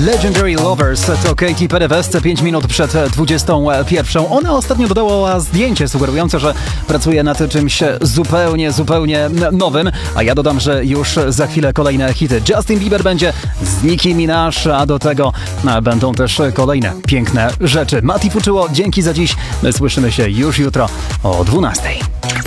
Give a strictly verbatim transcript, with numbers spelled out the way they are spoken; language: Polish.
Legendary Lovers to Katy Perry West pięć minut przed dwudziestą pierwszą. Ona ostatnio dodała zdjęcie sugerujące, że pracuje nad czymś zupełnie, zupełnie nowym, a ja dodam, że już za chwilę kolejne hity. Justin Bieber będzie z Nicki Minaj, a do tego będą też kolejne piękne rzeczy. Mati Fuczyło, dzięki za dziś. My słyszymy się już jutro o dwunastej.